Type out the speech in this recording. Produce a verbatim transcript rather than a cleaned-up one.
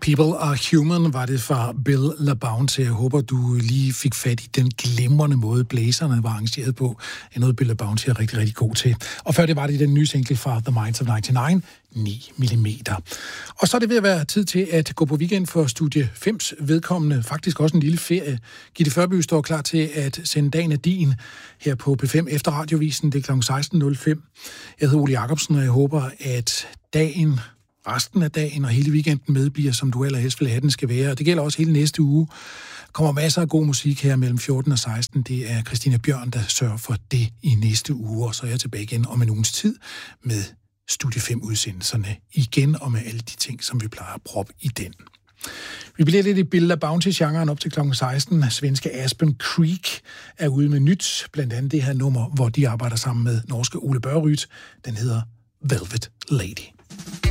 People Are Human var det fra Bill LaBounty. Jeg håber, du lige fik fat i den glimrende måde, blæserne var arrangeret på. Det er noget, Bill LaBounty er rigtig, rigtig god til. Og før det var det den nye single fra The Minds of nioghalvfems, ni millimeter. Og så er det ved at være tid til at gå på weekend for Studie fems vedkommende. Faktisk også en lille ferie. Gitte Førby står klar til at sende Dagen af din her på P fem efter radiovisen. Det er klokken seksten nul fem. Jeg hedder Ole Jacobsen, og jeg håber, at dagen... resten af dagen og hele weekenden medbliver, som du allerhelst vil have den skal være. Og det gælder også hele næste uge. Der kommer masser af god musik her mellem fjorten og seksten. Det er Christina Bjørn, der sørger for det i næste uge. Og så er jeg tilbage igen om en uges tid med Studie fem-udsendelserne igen og med alle de ting, som vi plejer at proppe i den. Vi bliver lidt i Bill LaBounty-genren op til klokken seksten. Svenske Aspen Creek er ude med nyt. Blandt andet det her nummer, hvor de arbejder sammen med norske Ole Børryt. Den hedder Velvet Lady.